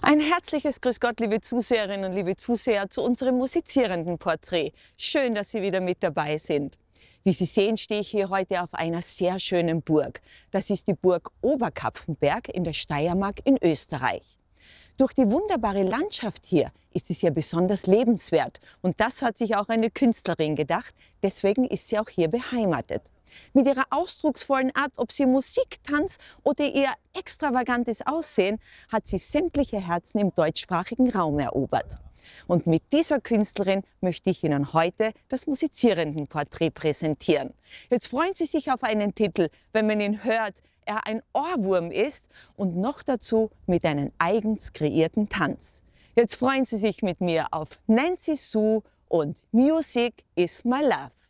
Ein herzliches Grüß Gott, liebe Zuseherinnen und liebe Zuseher, zu unserem musizierenden Porträt. Schön, dass Sie wieder mit dabei sind. Wie Sie sehen, stehe ich hier heute auf einer sehr schönen Burg. Das ist die Burg Oberkapfenberg in der Steiermark in Österreich. Durch die wunderbare Landschaft hier ist es hier besonders lebenswert. Und das hat sich auch eine Künstlerin gedacht. Deswegen ist sie auch hier beheimatet. Mit ihrer ausdrucksvollen Art, ob sie Musik, Tanz oder ihr extravagantes Aussehen, hat sie sämtliche Herzen im deutschsprachigen Raum erobert. Und mit dieser Künstlerin möchte ich Ihnen heute das musizierenden Porträt präsentieren. Jetzt freuen Sie sich auf einen Titel, wenn man ihn hört, er ein Ohrwurm ist und noch dazu mit einem eigens kreierten Tanz. Jetzt freuen Sie sich mit mir auf Nancy Sue und Music is my love.